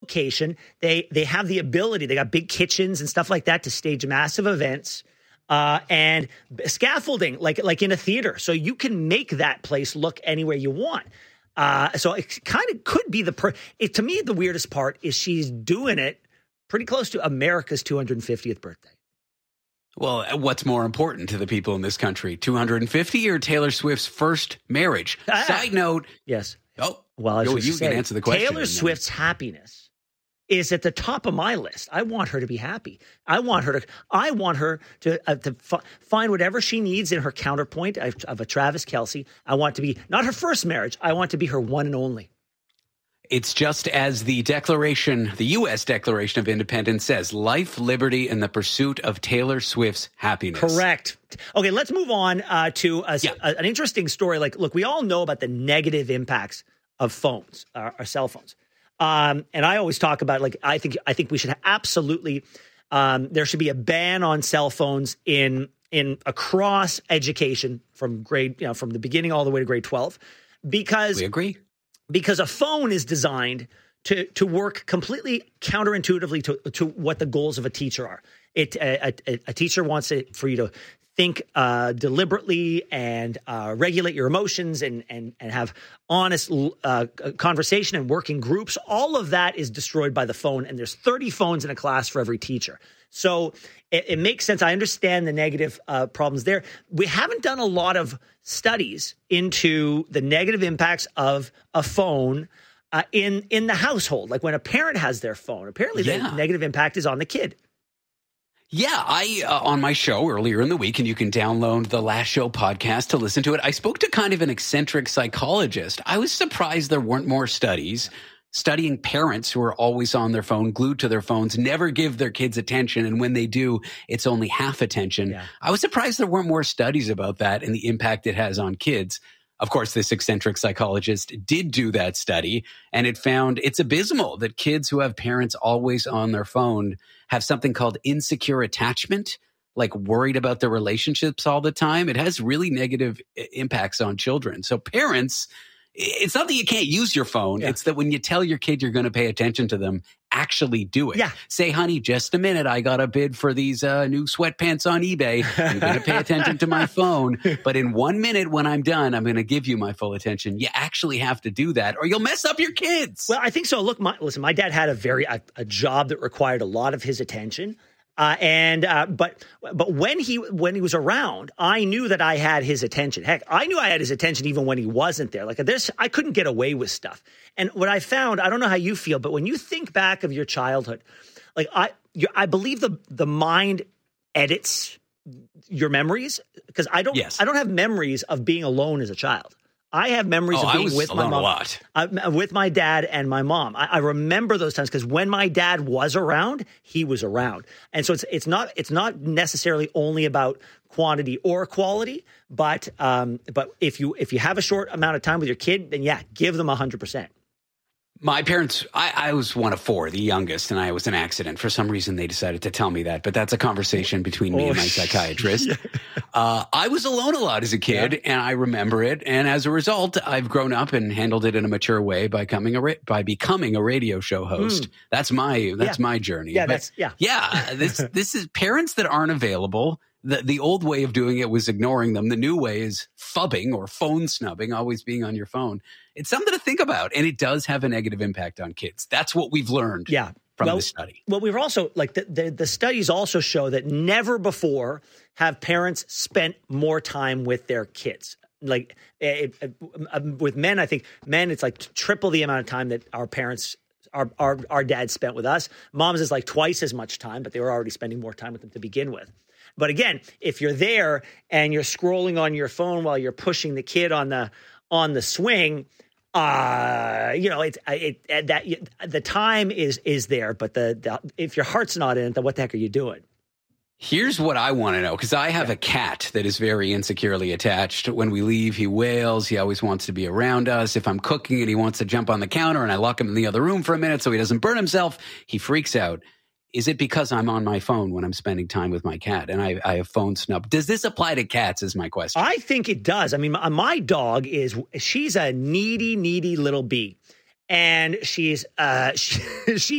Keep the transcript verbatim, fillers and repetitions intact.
location. They they have the ability. They got big kitchens and stuff like that to stage massive events. Uh, and scaffolding, like like in a theater. So you can make that place look anywhere you want. Uh, so it kind of could be the per- it, to me, the weirdest part is she's doing it pretty close to America's two hundred fiftieth birthday. Well, what's more important to the people in this country, two hundred fifty or Taylor Swift's first marriage? Ah, Side note. Yes. Oh, well, I no, was you say, can answer the question. Taylor Swift's happiness is at the top of my list. I want her to be happy. I want her to. I want her to uh, to f- find whatever she needs in her counterpoint of, of a Travis Kelce. I want it to be not her first marriage. I want it to be her one and only. It's just as the Declaration, the U S Declaration of Independence says: life, liberty, and the pursuit of Taylor Swift's happiness. Correct. Okay, let's move on uh, to a, yeah. a, an interesting story. Like, look, we all know about the negative impacts of phones, our, our cell phones. Um, and I always talk about, like, I think I think we should absolutely, um, there should be a ban on cell phones in in across education from grade, you know, from the beginning all the way to grade twelve, because we agree. Because a phone is designed to to work completely counterintuitively to to what the goals of a teacher are. It a, a, a teacher wants it for you to think uh, deliberately and uh, regulate your emotions and and and have honest uh, conversation and work in groups. All of that is destroyed by the phone, and there's thirty phones in a class for every teacher. So it, it makes sense. I understand the negative uh, problems there. We haven't done a lot of studies into the negative impacts of a phone uh, in in the household. Like when a parent has their phone, apparently yeah. the negative impact is on the kid. Yeah, I, uh, on my show earlier in the week, and you can download the Last Show podcast to listen to it, I spoke to kind of an eccentric psychologist. I was surprised there weren't more studies studying parents who are always on their phone, glued to their phones, never give their kids attention, and when they do, it's only half attention. Yeah. I was surprised there weren't more studies about that and the impact it has on kids. Of course, this eccentric psychologist did do that study, and it found it's abysmal that kids who have parents always on their phone have something called insecure attachment, like worried about their relationships all the time. It has really negative impacts on children. So parents, it's not that you can't use your phone. Yeah. It's that when you tell your kid you're going to pay attention to them, actually do it. Yeah. Say, honey, just a minute. I got a bid for these uh, new sweatpants on eBay. I'm going to pay attention to my phone. But in one minute when I'm done, I'm going to give you my full attention. You actually have to do that or you'll mess up your kids. Well, I think so. Look, my, listen, my dad had a very a, a job that required a lot of his attention. Uh, and uh, but but when he when he was around, I knew that I had his attention. Heck, I knew I had his attention even when he wasn't there. Like this, I couldn't get away with stuff. And what I found, I don't know how you feel, but when you think back of your childhood, like I, you, I believe the the mind edits your memories because I don't. Yes. I don't have memories of being alone as a child. I have memories oh, of being I was with my alone mom, a lot. uh, with my dad and my mom. I, I remember those times because when my dad was around, he was around, and so it's it's not it's not necessarily only about quantity or quality, but um, but if you if you have a short amount of time with your kid, then yeah, give them a hundred percent. My parents, I, I was one of four, the youngest, and I was an accident. For some reason, they decided to tell me that, but that's a conversation between me oh, and my psychiatrist. Yeah. Uh, I was alone a lot as a kid, yeah. and I remember it. And as a result, I've grown up and handled it in a mature way by coming a ra- by becoming a radio show host. Mm. That's my that's yeah. my journey. Yeah, but that's yeah, yeah. This this is parents that aren't available. The the old way of doing it was ignoring them. The new way is phubbing or phone snubbing, always being on your phone. It's something to think about, and it does have a negative impact on kids. That's what we've learned yeah. from well, the study. Well, we've also, like, the, the, the studies also show that never before have parents spent more time with their kids. Like, it, it, with men, I think, men, it's like triple the amount of time that our parents Our, our our dad spent with us. Moms is like twice as much time, but they were already spending more time with them to begin with. But again, if you're there and you're scrolling on your phone while you're pushing the kid on the on the swing, uh, you know, it's it, it that the time is is there, but the, the if your heart's not in it, then what the heck are you doing? Here's what I want to know, because I have yeah. a cat that is very insecurely attached. When we leave, he wails. He always wants to be around us. If I'm cooking and he wants to jump on the counter and I lock him in the other room for a minute so he doesn't burn himself, he freaks out. Is it because I'm on my phone when I'm spending time with my cat and I, I have phone snub? Does this apply to cats is my question. I think it does. I mean, my, my dog is, she's a needy, needy little bee. And she's, uh, she, she